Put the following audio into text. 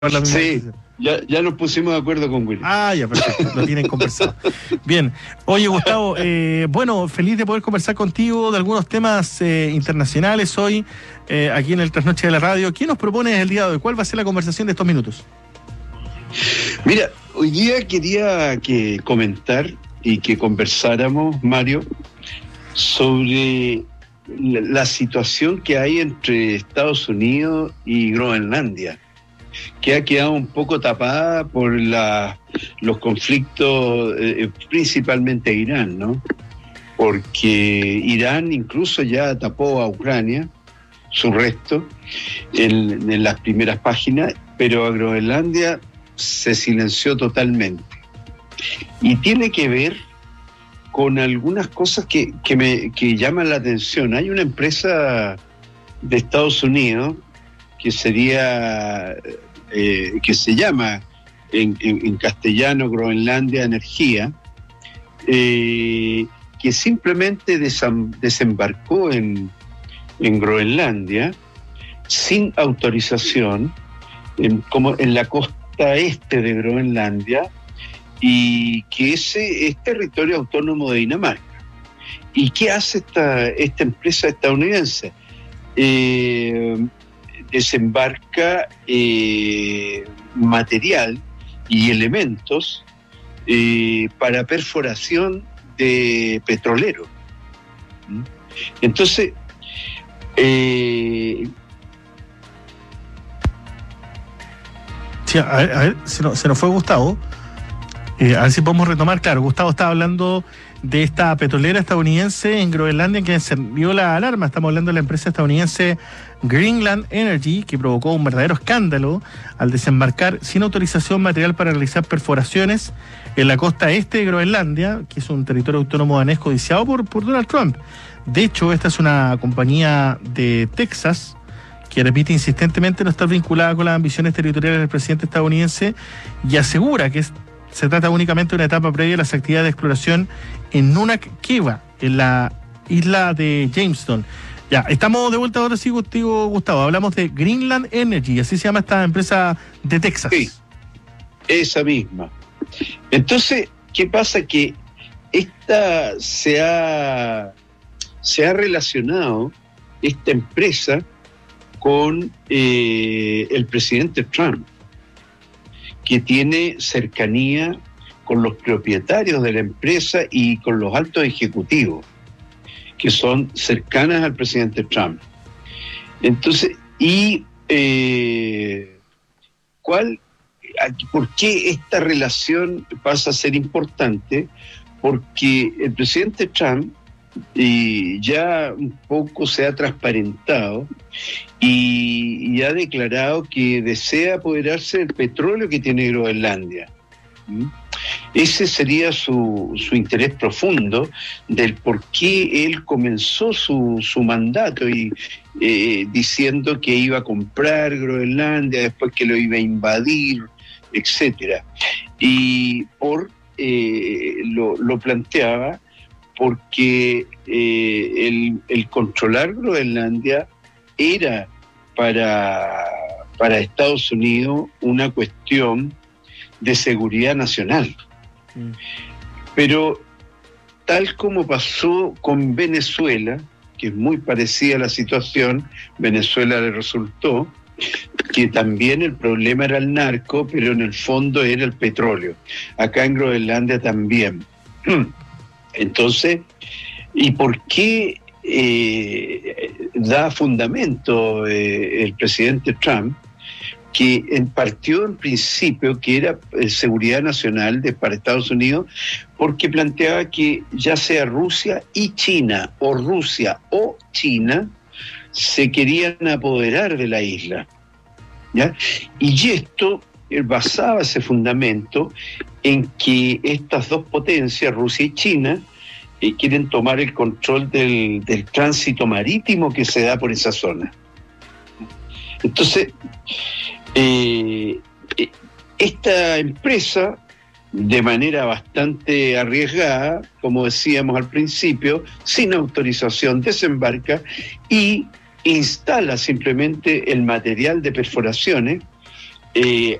la misma Sí, decisión. ya nos pusimos de acuerdo con Willy. Ah, ya, perfecto, lo tienen conversado. Bien, oye Gustavo, bueno, feliz de poder conversar contigo de algunos temas internacionales hoy, aquí en el Trasnoche de la Radio. ¿Qué nos propones el día de hoy? ¿Cuál va a ser la conversación de estos minutos? Mira, hoy día quería comentar y que conversáramos, Mario, sobre la situación que hay entre Estados Unidos y Groenlandia, que ha quedado un poco tapada por los conflictos, principalmente Irán, ¿no? Porque Irán incluso ya tapó a Ucrania, su resto, en las primeras páginas, pero a Groenlandia se silenció totalmente. Y tiene que ver con algunas cosas que llaman la atención. Hay una empresa de Estados Unidos que sería que se llama en castellano Groenlandia Energía, que simplemente desembarcó en Groenlandia sin autorización, como en la costa este de Groenlandia, y que ese es territorio autónomo de Dinamarca. ¿Y qué hace esta empresa estadounidense? Desembarca material y elementos para perforación de petrolero. Entonces, sí, a ver, se nos fue Gustavo. A ver si podemos retomar. Claro, Gustavo estaba hablando de esta petrolera estadounidense en Groenlandia que encendió la alarma. Estamos hablando de la empresa estadounidense Greenland Energy, que provocó un verdadero escándalo al desembarcar sin autorización material para realizar perforaciones en la costa este de Groenlandia, que es un territorio autónomo danés codiciado por Donald Trump. De hecho, esta es una compañía de Texas que repite insistentemente no estar vinculada con las ambiciones territoriales del presidente estadounidense y asegura que se trata únicamente de una etapa previa a las actividades de exploración en Nunak Keva, en la isla de Jamestown. Ya, estamos de vuelta ahora sí contigo, Gustavo. Hablamos de Greenland Energy, así se llama esta empresa de Texas. Sí, esa misma. Entonces, ¿qué pasa? Que esta se ha relacionado, esta empresa, con el presidente Trump, que tiene cercanía con los propietarios de la empresa y con los altos ejecutivos, que son cercanas al presidente Trump. Entonces, ¿por qué esta relación pasa a ser importante? Porque el presidente Trump ya un poco se ha transparentado y ha declarado que desea apoderarse del petróleo que tiene Groenlandia. Ese sería su interés profundo del por qué él comenzó su mandato y diciendo que iba a comprar Groenlandia, después que lo iba a invadir, etcétera. Y lo planteaba porque el controlar Groenlandia era para Estados Unidos una cuestión de seguridad nacional. Pero tal como pasó con Venezuela, que es muy parecida a la situación, Venezuela le resultó que también el problema era el narco, pero en el fondo era el petróleo. Acá en Groenlandia también. Entonces, ¿y por qué da fundamento el presidente Trump que partió en principio que era seguridad nacional para Estados Unidos, porque planteaba que ya sea Rusia y China, o Rusia o China, se querían apoderar de la isla, ¿ya? Y esto basaba ese fundamento en que estas dos potencias, Rusia y China, quieren tomar el control del tránsito marítimo que se da por esa zona. Entonces, esta empresa, de manera bastante arriesgada, como decíamos al principio, sin autorización, desembarca y instala simplemente el material de perforaciones